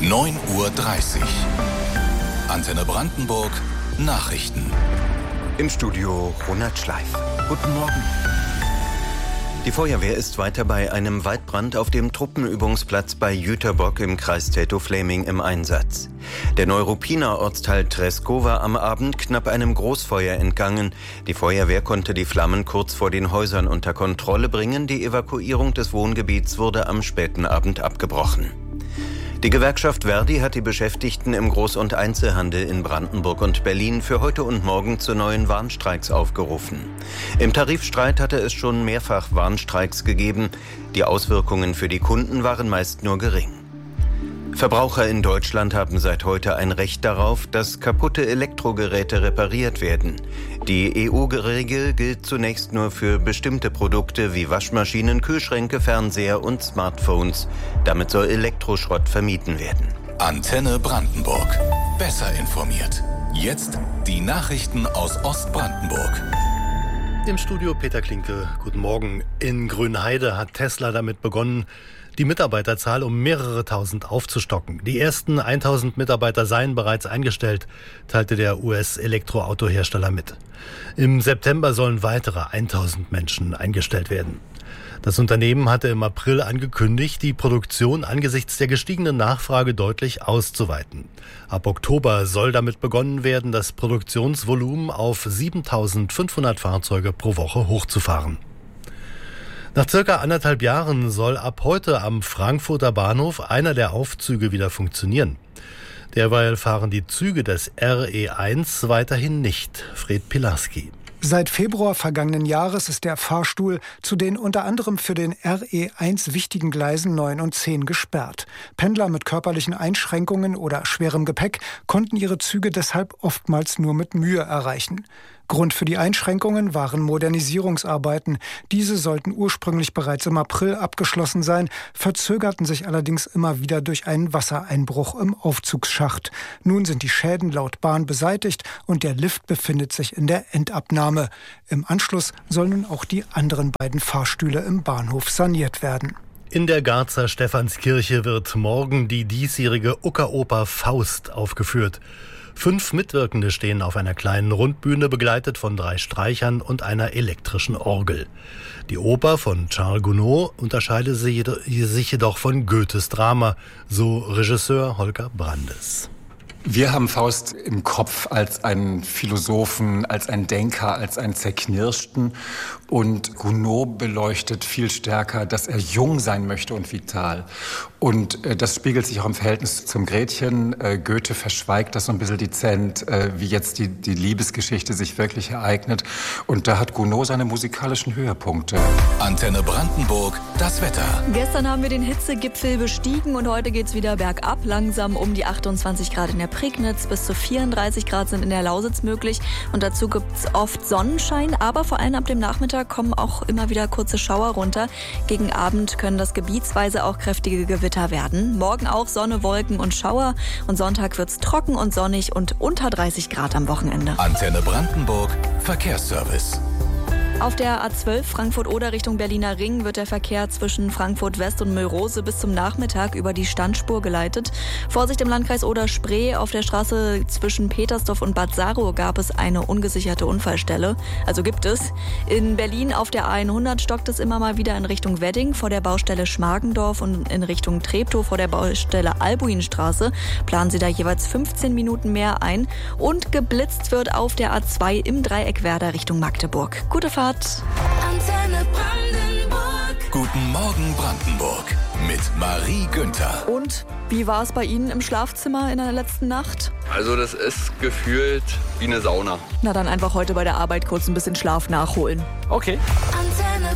9:30 Uhr. Antenne Brandenburg Nachrichten. Im Studio Ronald Schleif. Guten Morgen. Die Feuerwehr ist weiter bei einem Waldbrand auf dem Truppenübungsplatz bei Jüterbock im Kreis Teltow-Fläming im Einsatz. Der Neuruppiner Ortsteil Treskow war am Abend knapp einem Großfeuer entgangen. Die Feuerwehr konnte die Flammen kurz vor den Häusern unter Kontrolle bringen. Die Evakuierung des Wohngebiets wurde am späten Abend abgebrochen. Die Gewerkschaft ver.di hat die Beschäftigten im Groß- und Einzelhandel in Brandenburg und Berlin für heute und morgen zu neuen Warnstreiks aufgerufen. Im Tarifstreit hatte es schon mehrfach Warnstreiks gegeben. Die Auswirkungen für die Kunden waren meist nur gering. Verbraucher in Deutschland haben seit heute ein Recht darauf, dass kaputte Elektrogeräte repariert werden. Die EU-Regel gilt zunächst nur für bestimmte Produkte wie Waschmaschinen, Kühlschränke, Fernseher und Smartphones. Damit soll Elektroschrott vermieden werden. Antenne Brandenburg. Besser informiert. Jetzt die Nachrichten aus Ostbrandenburg. Im Studio Peter Klinke. Guten Morgen. In Grünheide hat Tesla damit begonnen, die Mitarbeiterzahl um mehrere tausend aufzustocken. Die ersten 1000 Mitarbeiter seien bereits eingestellt, teilte der US-Elektroautohersteller mit. Im September sollen weitere 1000 Menschen eingestellt werden. Das Unternehmen hatte im April angekündigt, die Produktion angesichts der gestiegenen Nachfrage deutlich auszuweiten. Ab Oktober soll damit begonnen werden, das Produktionsvolumen auf 7.500 Fahrzeuge pro Woche hochzufahren. Nach circa 1,5 Jahren soll ab heute am Frankfurter Bahnhof einer der Aufzüge wieder funktionieren. Derweil fahren die Züge des RE1 weiterhin nicht. Fred Pilarski. Seit Februar vergangenen Jahres ist der Fahrstuhl zu den unter anderem für den RE1 wichtigen Gleisen 9 und 10 gesperrt. Pendler mit körperlichen Einschränkungen oder schwerem Gepäck konnten ihre Züge deshalb oftmals nur mit Mühe erreichen. Grund für die Einschränkungen waren Modernisierungsarbeiten. Diese sollten ursprünglich bereits im April abgeschlossen sein, verzögerten sich allerdings immer wieder durch einen Wassereinbruch im Aufzugsschacht. Nun sind die Schäden laut Bahn beseitigt und der Lift befindet sich in der Endabnahme. Im Anschluss sollen nun auch die anderen beiden Fahrstühle im Bahnhof saniert werden. In der Garzer Stephanskirche wird morgen die diesjährige Uckeroper Faust aufgeführt. 5 Mitwirkende stehen auf einer kleinen Rundbühne, begleitet von 3 Streichern und einer elektrischen Orgel. Die Oper von Charles Gounod unterscheidet sich jedoch von Goethes Drama, so Regisseur Holger Brandes. Wir haben Faust im Kopf als einen Philosophen, als einen Denker, als einen Zerknirschten. Und Gounod beleuchtet viel stärker, dass er jung sein möchte und vital. Und das spiegelt sich auch im Verhältnis zum Gretchen. Goethe verschweigt das so ein bisschen dezent, wie jetzt die Liebesgeschichte sich wirklich ereignet. Und da hat Gounod seine musikalischen Höhepunkte. Antenne Brandenburg, das Wetter. Gestern haben wir den Hitzegipfel bestiegen und heute geht's wieder bergab. Langsam um die 28 Grad in der Prignitz, bis zu 34 Grad sind in der Lausitz möglich. Und dazu gibt's oft Sonnenschein, aber vor allem ab dem Nachmittag kommen auch immer wieder kurze Schauer runter. Gegen Abend können das gebietsweise auch kräftige Gewitter werden. Morgen auch Sonne, Wolken und Schauer. Und Sonntag wird's trocken und sonnig und unter 30 Grad am Wochenende. Antenne Brandenburg, Verkehrsservice. Auf der A12 Frankfurt-Oder Richtung Berliner Ring wird der Verkehr zwischen Frankfurt-West und Müllrose bis zum Nachmittag über die Standspur geleitet. Vorsicht im Landkreis Oder-Spree. Auf der Straße zwischen Petersdorf und Bad Saro gab es eine ungesicherte Unfallstelle. Also gibt es. In Berlin auf der A100 stockt es immer mal wieder in Richtung Wedding vor der Baustelle Schmargendorf und in Richtung Treptow vor der Baustelle Albuinstraße. Planen Sie da jeweils 15 Minuten mehr ein. Und geblitzt wird auf der A2 im Dreieck Werder Richtung Magdeburg. Gute Fahrt. Antenne Brandenburg. Guten Morgen Brandenburg mit Marie Günther. Und wie war es bei Ihnen im Schlafzimmer in der letzten Nacht? Also das ist gefühlt wie eine Sauna. Na dann einfach heute bei der Arbeit kurz ein bisschen Schlaf nachholen. Okay.